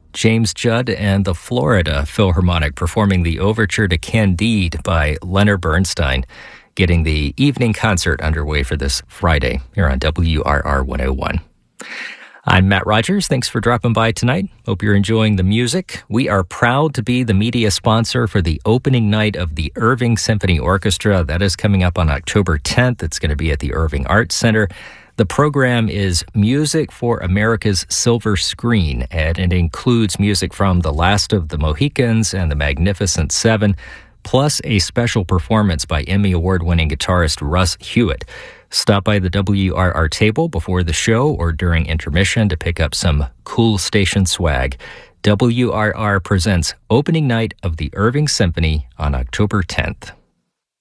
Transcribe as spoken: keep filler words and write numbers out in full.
James Judd and the Florida Philharmonic performing the overture to Candide by Leonard Bernstein, getting the evening concert underway for this Friday here on W R R one oh one. I'm Matt Rogers. Thanks for dropping by tonight. Hope you're enjoying the music. We are proud to be the media sponsor for the opening night of the Irving Symphony Orchestra. That is coming up on October tenth. It's going to be at the Irving Arts Center. The program is Music for America's Silver Screen, and it includes music from The Last of the Mohicans and The Magnificent Seven, plus a special performance by Emmy Award-winning guitarist Russ Hewitt. Stop by the W R R table before the show or during intermission to pick up some cool station swag. W R R presents opening night of the Irving Symphony on October tenth.